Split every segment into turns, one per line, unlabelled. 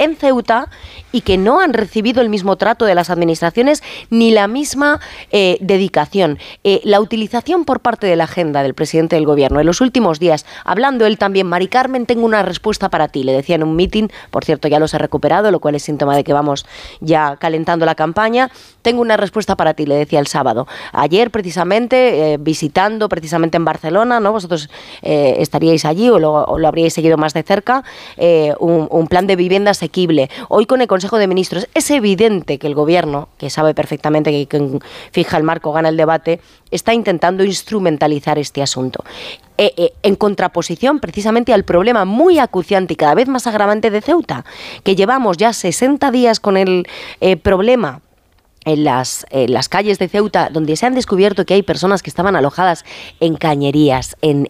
en Ceuta y que no han recibido el mismo trato de las administraciones ni la misma dedicación. La utilización por parte de la agenda del presidente del gobierno en los últimos días, hablando él también, Mari Carmen, tengo una respuesta para ti, le decía en un mitin, por cierto ya los he recuperado, lo cual es síntoma de que vamos ya calentando la campaña, tengo una respuesta para ti, le decía el sábado. Ayer precisamente, visitando precisamente en Barcelona, ¿no? Vosotros estaríais allí o lo habríais seguido más de cerca, un plan de vivienda asequible. Hoy con el Consejo de Ministros es evidente que el gobierno, que sabe perfectamente que quien fija el marco gana el debate, está intentando instrumentalizar este asunto. En contraposición precisamente al problema muy acuciante y cada vez más agravante de Ceuta, que llevamos ya 60 días con el problema en las calles de Ceuta, donde se han descubierto que hay personas que estaban alojadas en cañerías, en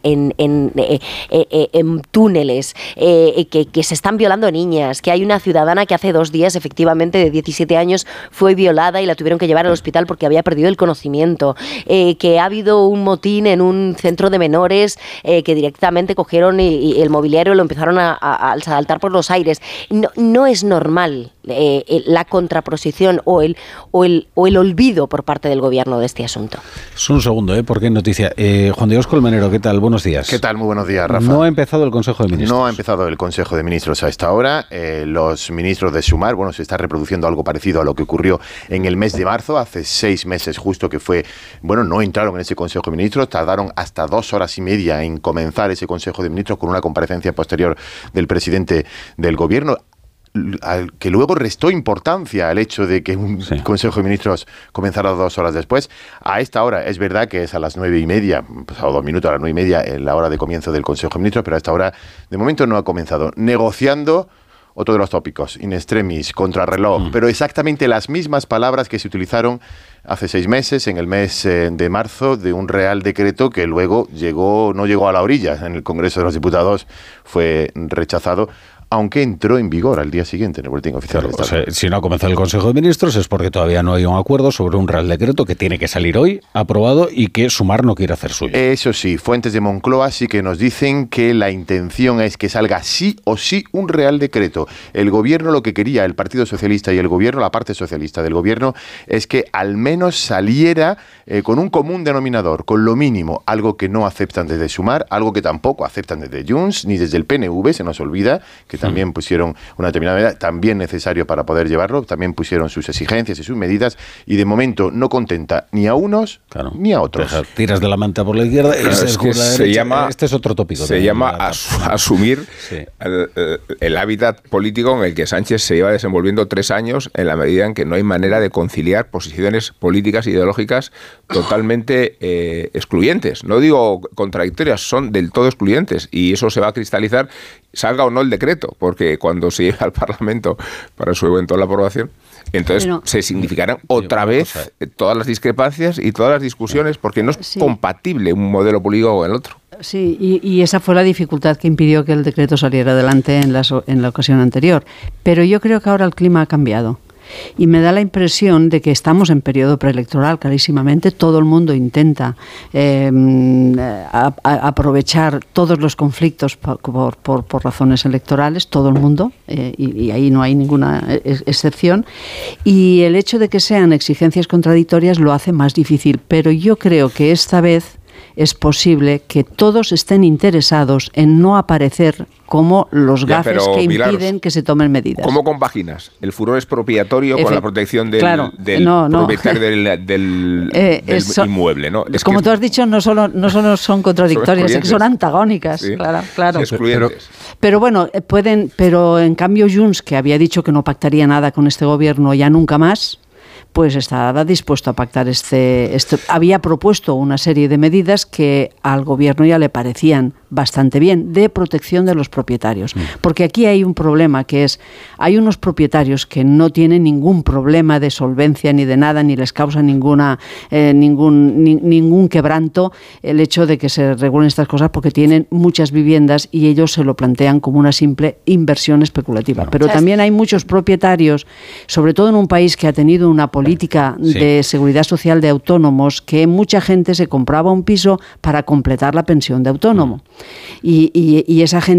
túneles, que se están violando niñas, que hay una ciudadana que hace 2 días, efectivamente, de 17 años, fue violada y la tuvieron que llevar al hospital porque había perdido el conocimiento, que ha habido un motín en un centro de menores que directamente cogieron y el mobiliario lo empezaron a saltar por los aires. No es normal la contraposición o el olvido por parte del gobierno de este asunto.
Es un segundo, porque noticia. Juan Diego Colmenero, ¿qué tal? Buenos días.
¿Qué tal? Muy buenos días, Rafa.
No ha empezado el Consejo de Ministros.
No ha empezado el Consejo de Ministros a esta hora. Los ministros de Sumar, se está reproduciendo algo parecido a lo que ocurrió en el mes de marzo, hace 6 meses justo que fue, no entraron en ese Consejo de Ministros, tardaron hasta 2 horas y media en comenzar ese Consejo de Ministros con una comparecencia posterior del presidente del gobierno, al que luego restó importancia al hecho de que un Consejo de Ministros comenzara 2 horas después. A esta hora, es verdad que es a las 9:30, pasado 2 minutos, a las 9:30, en la hora de comienzo del Consejo de Ministros, pero a esta hora, de momento, no ha comenzado. Negociando otro de los tópicos, in extremis, contrarreloj, pero exactamente las mismas palabras que se utilizaron hace 6 meses, en el mes de marzo, de un Real Decreto que luego no llegó a la orilla. En el Congreso de los Diputados fue rechazado, aunque entró en vigor al día siguiente en el Boletín Oficial del Estado.
O sea, si no ha comenzado el Consejo de Ministros es porque todavía no hay un acuerdo sobre un Real Decreto que tiene que salir hoy, aprobado, y que Sumar no quiere hacer suyo.
Eso sí, fuentes de Moncloa sí que nos dicen que la intención es que salga sí o sí un Real Decreto. El gobierno lo que quería, el Partido Socialista y el gobierno, la parte socialista del gobierno, es que al menos saliera con un común denominador, con lo mínimo, algo que no aceptan desde Sumar, algo que tampoco aceptan desde Junts, ni desde el PNV, se nos olvida, que también pusieron una determinada medida, también necesario para poder llevarlo, también pusieron sus exigencias y sus medidas, y de momento no contenta ni a unos ni a otros.
Tiras de la manta por la izquierda, este es otro tópico.
Se llama asumir el hábitat político en el que Sánchez se lleva desenvolviendo 3 años, en la medida en que no hay manera de conciliar posiciones políticas e ideológicas totalmente excluyentes. No digo contradictorias, son del todo excluyentes, y eso se va a cristalizar, salga o no el decreto, porque cuando se lleve al Parlamento para su eventual aprobación, entonces se significarán otra vez todas las discrepancias y todas las discusiones, porque no es compatible un modelo político con el otro.
Sí, y esa fue la dificultad que impidió que el decreto saliera adelante en la ocasión anterior. Pero yo creo que ahora el clima ha cambiado. Y me da la impresión de que estamos en periodo preelectoral, clarísimamente. Todo el mundo intenta aprovechar todos los conflictos por razones electorales, todo el mundo, y ahí no hay ninguna excepción. Y el hecho de que sean exigencias contradictorias lo hace más difícil. Pero yo creo que esta vez es posible que todos estén interesados en no aparecer como los gafes que impiden, Milagros, que se tomen medidas.
¿Cómo compaginas el furor expropiatorio con la protección del propietario del inmueble? ¿No?
Es como tú has dicho, no solo son contradictorias, es que son antagónicas. Sí. Claro. Pero bueno, pero en cambio Junts, que había dicho que no pactaría nada con este gobierno ya nunca más, pues estaba dispuesto a pactar había propuesto una serie de medidas que al gobierno ya le parecían bastante bien, de protección de los propietarios. Porque aquí hay un problema, que es, hay unos propietarios que no tienen ningún problema de solvencia ni de nada, ni les causa ningún quebranto el hecho de que se regulen estas cosas, porque tienen muchas viviendas y ellos se lo plantean como una simple inversión especulativa. Pero también hay muchos propietarios, sobre todo en un país que ha tenido una política de seguridad social de autónomos, que mucha gente se compraba un piso para completar la pensión de autónomo. Y esa gente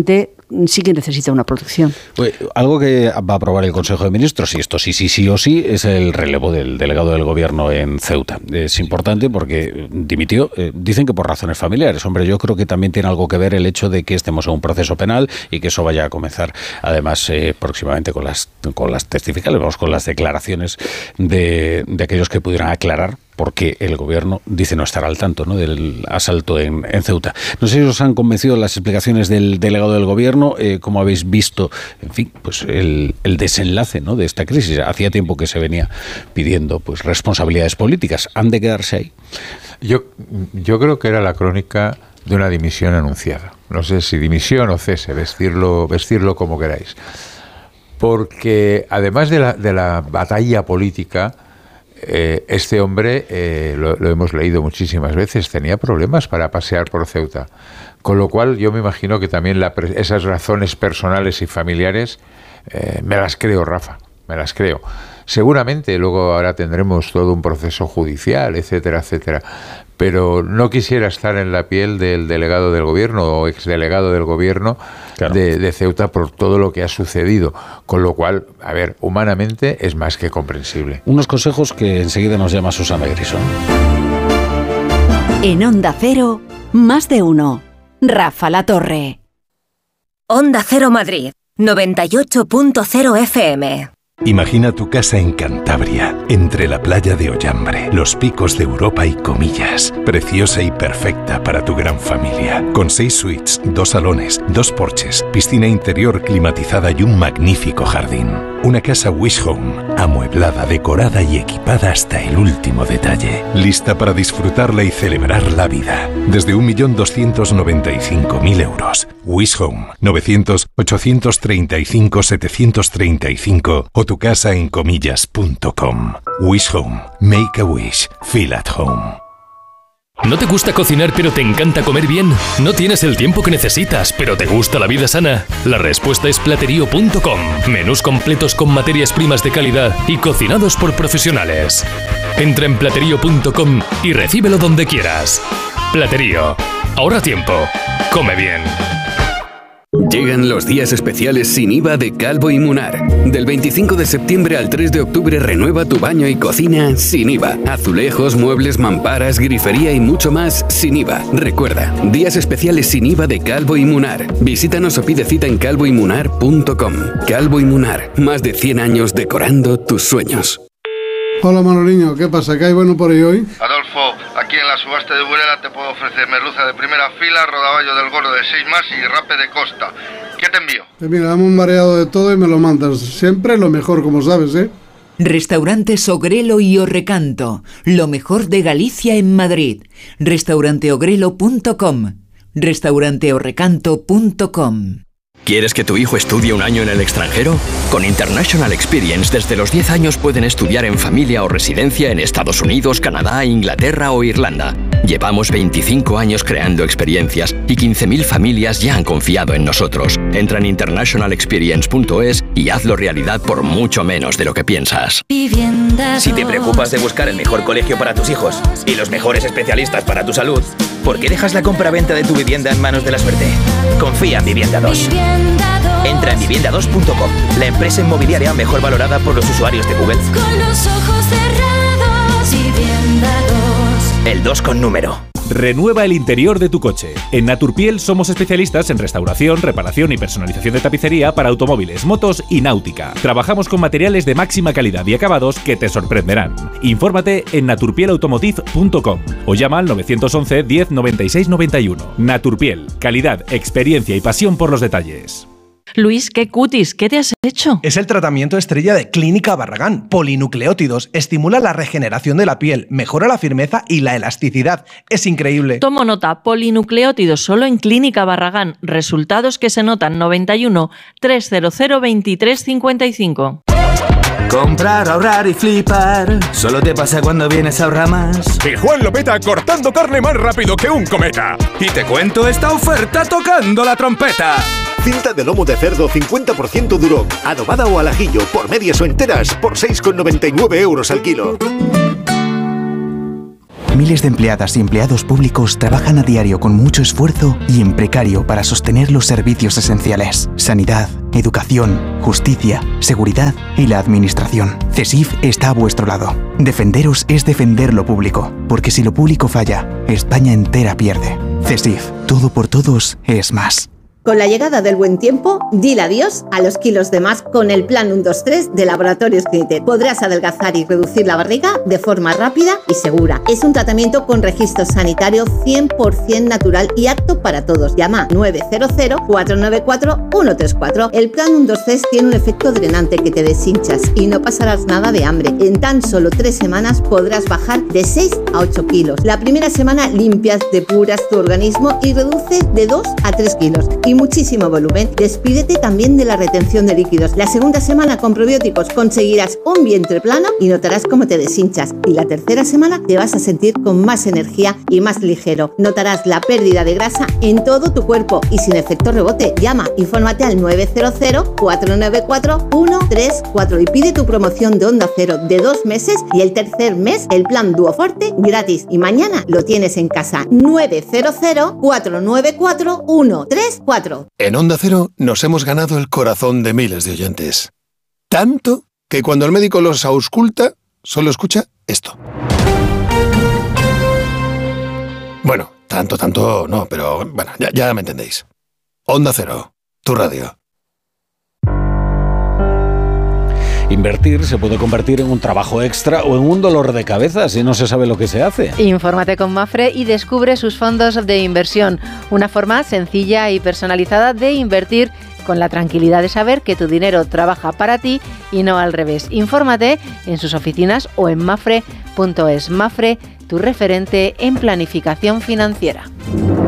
sí que necesita una protección.
Pues, algo que va a aprobar el Consejo de Ministros, y esto sí o sí, es el relevo del delegado del Gobierno en Ceuta. Es importante porque dimitió, dicen que por razones familiares. Hombre, yo creo que también tiene algo que ver el hecho de que estemos en un proceso penal y que eso vaya a comenzar, además, próximamente con las testificales, vamos, con las declaraciones de aquellos que pudieran aclarar porque el Gobierno dice no estar al tanto, ¿no?, del asalto en Ceuta. No sé si os han convencido las explicaciones del delegado del Gobierno, cómo habéis visto, en fin, pues el desenlace, ¿no?, de esta crisis. Hacía tiempo que se venía pidiendo pues responsabilidades políticas. ¿Han de quedarse ahí?
Yo creo que era la crónica de una dimisión anunciada. No sé si dimisión o cese, vestirlo como queráis. Porque además de la batalla política, este hombre, lo hemos leído muchísimas veces, tenía problemas para pasear por Ceuta. Con lo cual yo me imagino que también esas razones personales y familiares me las creo, Rafa, me las creo. Seguramente luego ahora tendremos todo un proceso judicial, etcétera, etcétera. Pero no quisiera estar en la piel del delegado del Gobierno o exdelegado del Gobierno, claro, de Ceuta por todo lo que ha sucedido. Con lo cual, a ver, humanamente es más que comprensible.
Unos consejos que enseguida nos llama Susana Grison.
En Onda Cero, más de uno. Rafa Latorre.
Onda Cero Madrid, 98.0 FM.
Imagina tu casa en Cantabria, entre la playa de Ollambre, los picos de Europa y Comillas. Preciosa y perfecta para tu gran familia. Con 6 suites, 2 salones, 2 porches, piscina interior climatizada y un magnífico jardín. Una casa Wish Home, amueblada, decorada y equipada hasta el último detalle. Lista para disfrutarla y celebrar la vida. Desde 1.295.000 euros. Wish Home, 900-835-735 o tu casa en comillas.com. Wish Home. Make a wish. Feel at home.
¿No te gusta cocinar pero te encanta comer bien? ¿No tienes el tiempo que necesitas pero te gusta la vida sana? La respuesta es Platerío.com. Menús completos con materias primas de calidad y cocinados por profesionales. Entra en Platerío.com y recíbelo donde quieras. Platerío. Ahorra tiempo. Come bien.
Llegan los días especiales sin IVA de Calvo y Munar. Del 25 de septiembre al 3 de octubre renueva tu baño y cocina sin IVA. Azulejos, muebles, mamparas, grifería y mucho más sin IVA. Recuerda, días especiales sin IVA de Calvo y Munar. Visítanos o pide cita en calvoymunar.com. Calvo y Munar, más de 100 años decorando tus sueños.
Hola Manoliño, ¿qué pasa? ¿Qué hay bueno por ahí hoy?
Adolfo, aquí en la subasta de Burela te puedo ofrecer merluza de primera fila, rodaballo del gordo de 6 más y rape de costa. ¿Qué te envío?
Pues mira, dame un mareado de todo y me lo mandas. Siempre lo mejor, como sabes, ¿eh?
Restaurantes Ogrelo y Orrecanto, lo mejor de Galicia en Madrid. Restauranteogrelo.com, restauranteorrecanto.com.
¿Quieres que tu hijo estudie un año en el extranjero? Con International Experience, desde los 10 años pueden estudiar en familia o residencia en Estados Unidos, Canadá, Inglaterra o Irlanda. Llevamos 25 años creando experiencias y 15.000 familias ya han confiado en nosotros. Entra en internationalexperience.es y hazlo realidad por mucho menos de lo que piensas.
Si te preocupas de buscar el mejor colegio para tus hijos y los mejores especialistas para tu salud, ¿por qué dejas la compra-venta de tu vivienda en manos de la suerte? Confía en Vivienda 2. Entra en vivienda2.com, la empresa inmobiliaria mejor valorada por los usuarios de Google.
Con los ojos cerrados, Vivienda 2.
El 2 con número.
Renueva el interior de tu coche. En Naturpiel somos especialistas en restauración, reparación y personalización de tapicería para automóviles, motos y náutica. Trabajamos con materiales de máxima calidad y acabados que te sorprenderán. Infórmate en naturpielautomotive.com o llama al 911 10 96 91. Naturpiel, calidad, experiencia y pasión por los detalles.
Luis, qué cutis, ¿qué te has hecho?
Es el tratamiento estrella de Clínica Barragán. Polinucleótidos, estimula la regeneración de la piel, mejora la firmeza y la elasticidad. Es increíble.
Tomo nota, polinucleótidos solo en Clínica Barragán. Resultados que se notan 91 300 23 55.
Comprar, ahorrar y flipar. Solo te pasa cuando vienes a Ahorramás.
Y Juan lo peta cortando carne más rápido que un cometa.
Y te cuento esta oferta tocando la trompeta.
Cinta de lomo de cerdo 50% Duroc, adobada o al ajillo, por medias o enteras, por 6,99 € al kilo.
Miles de empleadas y empleados públicos trabajan a diario con mucho esfuerzo y en precario para sostener los servicios esenciales: sanidad, educación, justicia, seguridad y la administración. CESIF está a vuestro lado. Defenderos es defender lo público, porque si lo público falla, España entera pierde. CESIF, todo por todos es más.
Con la llegada del buen tiempo, dile adiós a los kilos de más con el plan 1-2-3 de Laboratorios CNITEC. Podrás adelgazar y reducir la barriga de forma rápida y segura. Es un tratamiento con registro sanitario 100% natural y apto para todos. Llama 900-494-134. El plan 1-2-3 tiene un efecto drenante que te deshinchas y no pasarás nada de hambre. En tan solo 3 semanas podrás bajar de 6 a 8 kilos. La primera semana limpias, depuras tu organismo y reduces de 2 a 3 kilos. Y muchísimo volumen. Despídete también de la retención de líquidos. La segunda semana con probióticos conseguirás un vientre plano y notarás cómo te deshinchas. Y la tercera semana te vas a sentir con más energía y más ligero. Notarás la pérdida de grasa en todo tu cuerpo y sin efecto rebote. Llama, infórmate al 900-494-134 y pide tu promoción de Onda Cero de 2 meses y el tercer mes el plan Duoforte gratis. Y mañana lo tienes en casa. 900-494-134.
En Onda Cero nos hemos ganado el corazón de miles de oyentes. Tanto que cuando el médico los ausculta, solo escucha esto. Bueno, tanto no, pero bueno, ya me entendéis. Onda Cero, tu radio.
Invertir se puede convertir en un trabajo extra o en un dolor de cabeza si no se sabe lo que se hace.
Infórmate con Mapfre y descubre sus fondos de inversión. Una forma sencilla y personalizada de invertir con la tranquilidad de saber que tu dinero trabaja para ti y no al revés. Infórmate en sus oficinas o en mapfre.es. Mapfre, tu referente en planificación financiera.